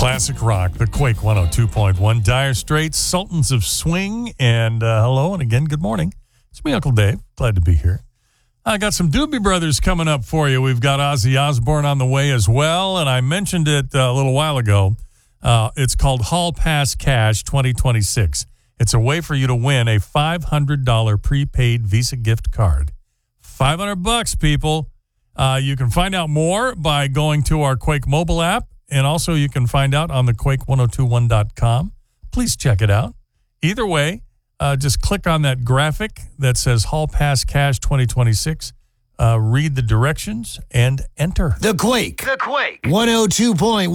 classic rock, the Quake 102.1, Dire Straits, Sultans of Swing, and hello, and again, good morning. It's me, Uncle Dave. Glad to be here. I got some Doobie Brothers coming up for you. We've got Ozzy Osbourne on the way as well, and I mentioned it a little while ago. It's called Hall Pass Cash 2026. It's a way for you to win a $500 prepaid Visa gift card. $500, people. You can find out more by going to our Quake mobile app, and also you can find out on the Quake1021.com. Please check it out. Either way, just click on that graphic that says Hall Pass Cash 2026. Read the directions and enter. The Quake 102.1.